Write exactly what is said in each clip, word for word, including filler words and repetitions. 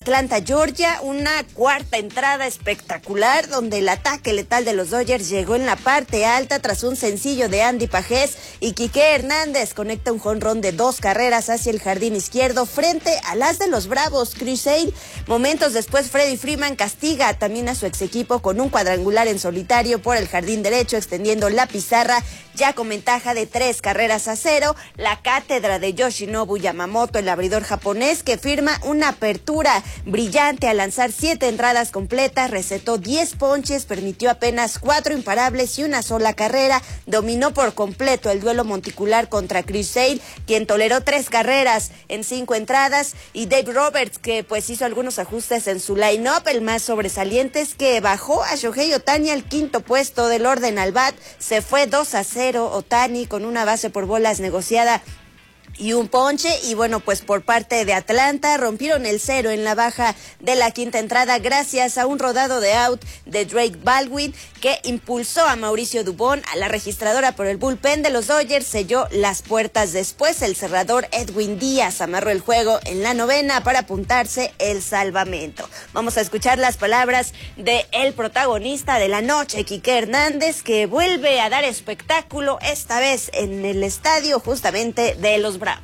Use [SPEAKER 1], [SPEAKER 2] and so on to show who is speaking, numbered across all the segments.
[SPEAKER 1] Atlanta, Georgia, una cuarta entrada espectacular donde el ataque letal de los Dodgers llegó en la parte alta tras un sencillo de Andy Pajés y Quique Hernández conecta un jonrón de dos carreras hacia el jardín izquierdo frente al as de los Bravos, Chris Sale. Momentos después, Freddie Freeman castiga también a su ex equipo con un cuadrangular en solitario por el jardín derecho, extendiendo la pizarra ya con ventaja de tres carreras a cero. La cátedra de Yoshinobu Yamamoto, el abridor japonés, que firma una apertura brillante al lanzar siete entradas completas, recetó diez ponches, permitió apenas cuatro imparables y una sola carrera, dominó por completo el duelo monticular contra Chris Sale, quien toleró tres carreras en cinco entradas, y Dave Roberts, que pues hizo algunos ajustes en su line-up. El más sobresaliente es que bajó a Shohei Ohtani al quinto puesto del orden al bat, se fue dos a cero Ohtani con una base por bolas negociada y un ponche. Y bueno, pues por parte de Atlanta rompieron el cero en la baja de la quinta entrada gracias a un rodado de out de Drake Baldwin, que impulsó a Mauricio Dubón a la registradora, por el bullpen de los Dodgers selló las puertas. Después el cerrador Edwin Díaz amarró el juego en la novena para apuntarse el salvamento. Vamos a escuchar las palabras de el protagonista de la noche, Quique Hernández, que vuelve a dar espectáculo, esta vez en el estadio justamente de los Bravos.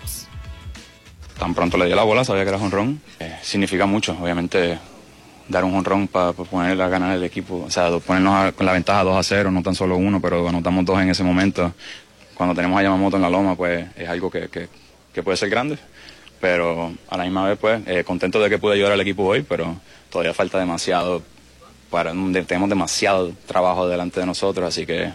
[SPEAKER 2] Tan pronto le dio la bola, sabía que era jonrón. Eh, significa mucho, obviamente, dar un jonrón para pa poner a ganar el equipo. O sea, ponernos a, con la ventaja dos a cero, no tan solo uno, pero anotamos dos en ese momento. Cuando tenemos a Yamamoto en la loma, pues es algo que, que, que puede ser grande. Pero a la misma vez, pues, eh, contento de que pude ayudar al equipo hoy, pero todavía falta demasiado. Para, tenemos demasiado trabajo delante de nosotros, así que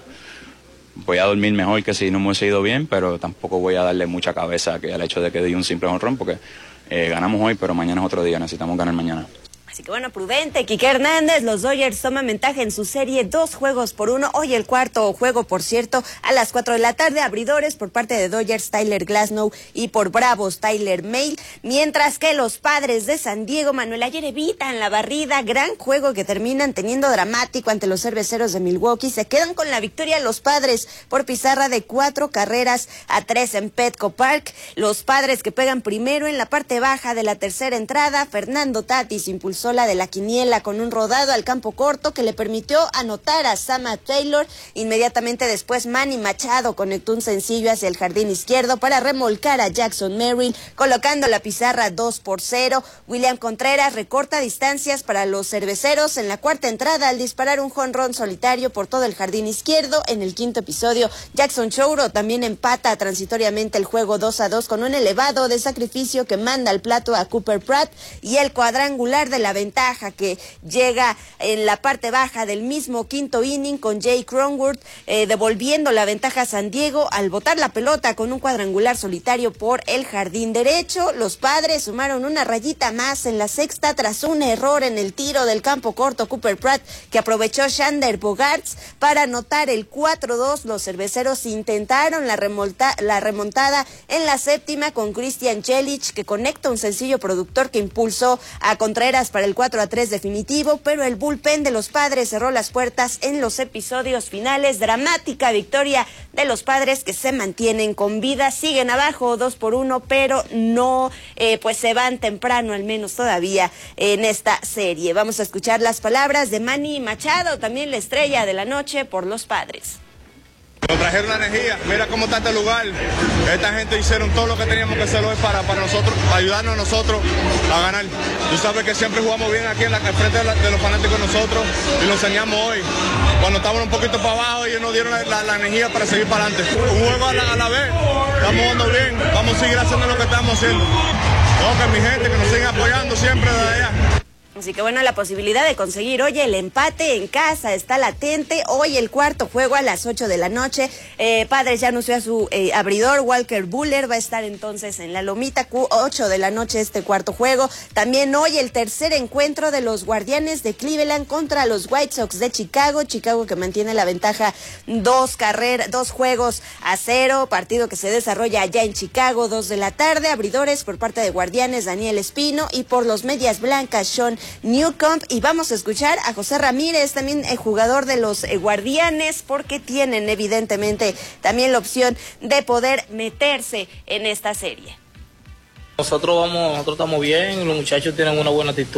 [SPEAKER 2] voy a dormir mejor que si no me hubiese ido bien, pero tampoco voy a darle mucha cabeza que al hecho de que di un simple jonrón, porque eh, ganamos hoy, pero mañana es otro día, necesitamos ganar mañana.
[SPEAKER 1] Así que bueno, prudente, Quique Hernández. Los Dodgers toman ventaja en su serie, dos juegos por uno. Hoy el cuarto juego, por cierto, a las cuatro de la tarde. Abridores por parte de Dodgers, Tyler Glasnow, y por Bravos, Tyler Mahle. Mientras que los Padres de San Diego, Manuel, ayer evitan la barrida. Gran juego que terminan teniendo dramático ante los Cerveceros de Milwaukee. Se quedan con la victoria los Padres por pizarra de cuatro carreras a tres en Petco Park. Los Padres que pegan primero en la parte baja de la tercera entrada. Fernando Tatis impulsó la de la quiniela con un rodado al campo corto que le permitió anotar a Sama Taylor. Inmediatamente después, Manny Machado conectó un sencillo hacia el jardín izquierdo para remolcar a Jackson Merrill, colocando la pizarra dos por cero. William Contreras recorta distancias para los Cerveceros en la cuarta entrada al disparar un jonrón solitario por todo el jardín izquierdo. En el quinto episodio, Jackson Chouro también empata transitoriamente el juego dos a dos con un elevado de sacrificio que manda al plato a Cooper Pratt, y el cuadrangular de la ventaja que llega en la parte baja del mismo quinto inning con Jay Cronenworth, eh, devolviendo la ventaja a San Diego al botar la pelota con un cuadrangular solitario por el jardín derecho. Los Padres sumaron una rayita más en la sexta tras un error en el tiro del campo corto Cooper Pratt, que aprovechó Xander Bogaerts para anotar el cuatro dos. Los Cerveceros intentaron la, remonta, la remontada en la séptima con Christian Yelich, que conecta un sencillo productor que impulsó a Contreras para el cuatro a tres definitivo, pero el bullpen de los Padres cerró las puertas en los episodios finales. Dramática victoria de los Padres, que se mantienen con vida, siguen abajo dos por uno, pero no eh, pues se van temprano, al menos todavía en esta serie. Vamos a escuchar las palabras de Manny Machado, también la estrella de la noche por los Padres.
[SPEAKER 3] Nos trajeron la energía, mira cómo está este lugar. Esta gente hicieron todo lo que teníamos que hacer hoy para, para nosotros, para ayudarnos a nosotros a ganar. Tú sabes que siempre jugamos bien aquí en la frente de, la, de los fanáticos nosotros, y lo enseñamos hoy. Cuando estábamos un poquito para abajo, ellos nos dieron la, la, la energía para seguir para adelante. Un juego a la, a la vez, estamos jugando bien, vamos a seguir haciendo lo que estamos haciendo. Tengo que mi gente que nos siga apoyando siempre desde allá.
[SPEAKER 1] Así que bueno, la posibilidad de conseguir hoy el empate en casa está latente. Hoy el cuarto juego a las ocho de la noche. Eh, Padres ya anunció a su eh, abridor, Walker Buehler, va a estar entonces en la lomita. ocho de la noche este cuarto juego. También hoy el tercer encuentro de los Guardianes de Cleveland contra los White Sox de Chicago. Chicago que mantiene la ventaja dos carreras, dos juegos a cero. Partido que se desarrolla allá en Chicago, dos de la tarde. Abridores por parte de Guardianes, Daniel Espino, y por los Medias Blancas, Sean Newcomb. Y vamos a escuchar a José Ramírez, también el jugador de los eh, Guardianes, porque tienen evidentemente también la opción de poder meterse en esta serie.
[SPEAKER 4] Nosotros vamos, nosotros estamos bien, los muchachos tienen una buena actitud.